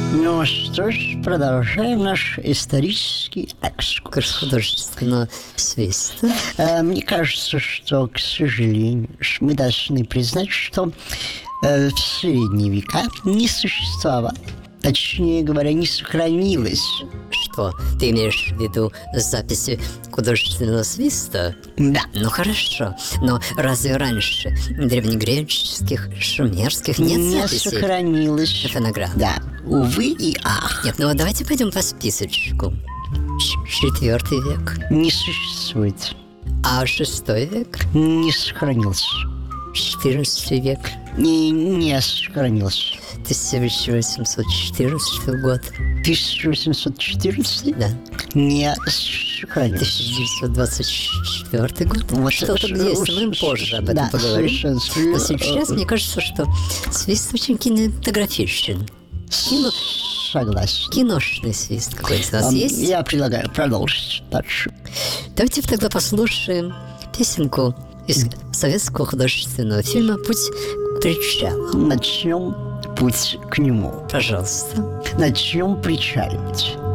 Ну что ж, продолжаем наш исторический экскурс. Художественного свиста. Мне кажется, что, к сожалению, мы должны признать, что в средние века не существовало, точнее говоря, не сохранилось. Что, ты имеешь в виду записи художественного свиста? Да. Ну хорошо, но разве раньше древнегреческих, шумерских нет Не записей? сохранилось. Фонограмм. Да, увы и ах. Нет, ну давайте пойдем по списочку. 4 век. Не существует. А 6 век? Не сохранился. 14 век. Не сохранился. 1814 год. 1814? Да. Не сохранился. 1924 год. Вот Что-то есть, мы позже об этом поговорим. совершенно. Но сейчас мне кажется, что свист очень кинематографичен. Согласен. Киношный свист какой-то у нас есть. Я предлагаю продолжить дальше. Давайте тогда послушаем песенку из советского художественного фильма «Путь к причалу». Начнем путь к нему. Пожалуйста. Начнем причаливать.